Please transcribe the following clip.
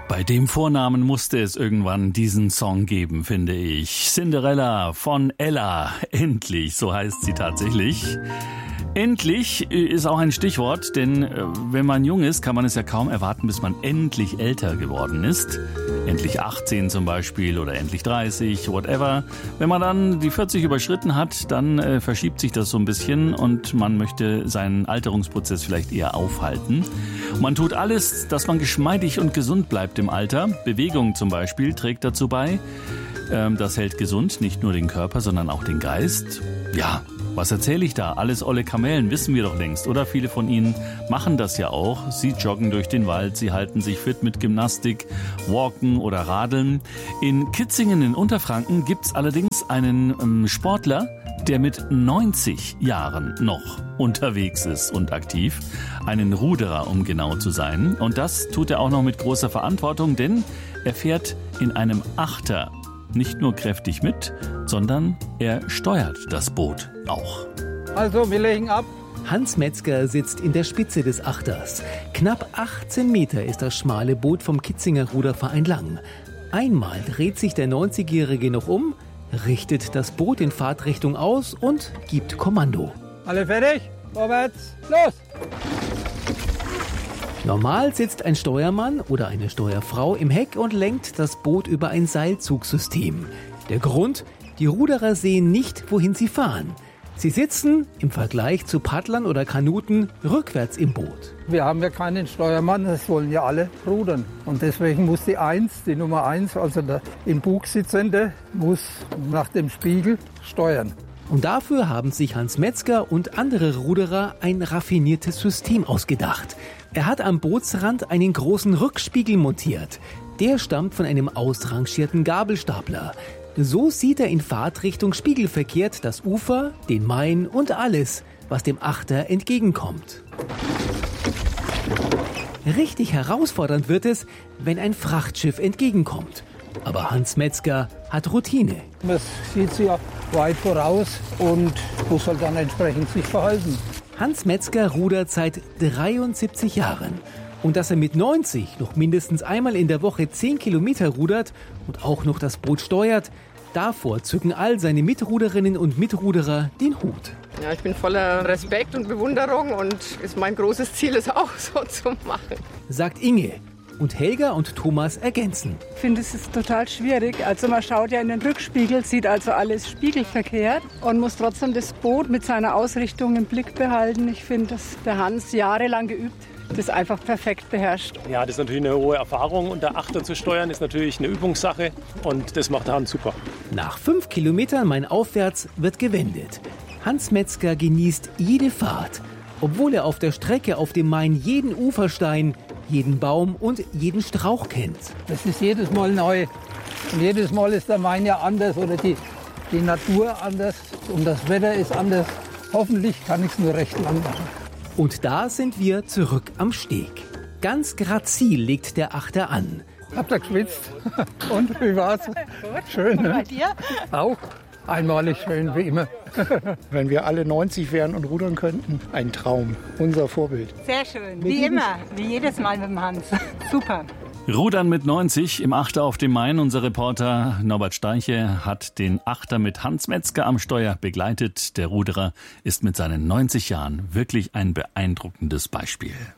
Bei dem Vornamen musste es irgendwann diesen Song geben, finde ich. Cinderella von Ella. Endlich, so heißt sie tatsächlich. Endlich ist auch ein Stichwort, denn wenn man jung ist, kann man es ja kaum erwarten, bis man endlich älter geworden ist. Endlich 18 zum Beispiel oder endlich 30, whatever. Wenn man dann die 40 überschritten hat, dann verschiebt sich das so ein bisschen und man möchte seinen Alterungsprozess vielleicht eher aufhalten. Und man tut alles, dass man geschmeidig und gesund bleibt im Alter. Bewegung zum Beispiel trägt dazu bei. Das hält gesund, nicht nur den Körper, sondern auch den Geist. Ja, was erzähle ich da? Alles olle Kamellen, wissen wir doch längst, oder? Viele von Ihnen machen das ja auch. Sie joggen durch den Wald, sie halten sich fit mit Gymnastik, Walken oder Radeln. In Kitzingen in Unterfranken gibt's allerdings einen Sportler, der mit 90 Jahren noch unterwegs ist und aktiv. Einen Ruderer, um genau zu sein. Und das tut er auch noch mit großer Verantwortung, denn er fährt in einem Achter nicht nur kräftig mit, sondern er steuert das Boot auch. Also, wir legen ab. Hans Metzger sitzt in der Spitze des Achters. Knapp 18 Meter ist das schmale Boot vom Kitzinger Ruderverein lang. Einmal dreht sich der 90-Jährige noch um, richtet das Boot in Fahrtrichtung aus und gibt Kommando. Alle fertig? Vorwärts, los! Normal sitzt ein Steuermann oder eine Steuerfrau im Heck und lenkt das Boot über ein Seilzugsystem. Der Grund? Die Ruderer sehen nicht, wohin sie fahren. Sie sitzen, im Vergleich zu Paddlern oder Kanuten, rückwärts im Boot. Wir haben ja keinen Steuermann, das wollen ja alle rudern. Und deswegen muss die Nummer 1, also der im Bug sitzende, muss nach dem Spiegel steuern. Und dafür haben sich Hans Metzger und andere Ruderer ein raffiniertes System ausgedacht. Er hat am Bootsrand einen großen Rückspiegel montiert. Der stammt von einem ausrangierten Gabelstapler. So sieht er in Fahrtrichtung spiegelverkehrt das Ufer, den Main und alles, was dem Achter entgegenkommt. Richtig herausfordernd wird es, wenn ein Frachtschiff entgegenkommt. Aber Hans Metzger hat Routine. Man sieht sie ja weit voraus und muss halt dann entsprechend sich verhalten. Hans Metzger rudert seit 73 Jahren. Und dass er mit 90 noch mindestens einmal in der Woche 10 Kilometer rudert und auch noch das Boot steuert, davor zücken all seine Mitruderinnen und Mitruderer den Hut. Ja, ich bin voller Respekt und Bewunderung und mein großes Ziel ist auch so zu machen. Sagt Inge. Und Helga und Thomas ergänzen. Ich finde, es ist total schwierig. Also man schaut ja in den Rückspiegel, sieht also alles spiegelverkehrt und muss trotzdem das Boot mit seiner Ausrichtung im Blick behalten. Ich finde, dass der Hans jahrelang geübt das einfach perfekt beherrscht. Ja, das ist natürlich eine hohe Erfahrung und der Achter zu steuern ist natürlich eine Übungssache und das macht der Hans super. Nach 5 Kilometern mainaufwärts wird gewendet. Hans Metzger genießt jede Fahrt, obwohl er auf der Strecke auf dem Main jeden Uferstein, jeden Baum und jeden Strauch kennt. Das ist jedes Mal neu. Und jedes Mal ist der Main ja anders oder die Natur anders und das Wetter ist anders. Hoffentlich kann ich es nur recht lang machen. Und da sind wir zurück am Steg. Ganz grazil legt der Achter an. Habt ihr geschwitzt? Und wie war's? Gut. Schön, ne? Bei dir? Auch. Einmalig schön, wie immer. Wenn wir alle 90 wären und rudern könnten, ein Traum. Unser Vorbild. Sehr schön, wie immer, wie jedes Mal mit dem Hans. Super. Rudern mit 90 im Achter auf dem Main. Unser Reporter Norbert Steiche hat den Achter mit Hans Metzger am Steuer begleitet. Der Ruderer ist mit seinen 90 Jahren wirklich ein beeindruckendes Beispiel.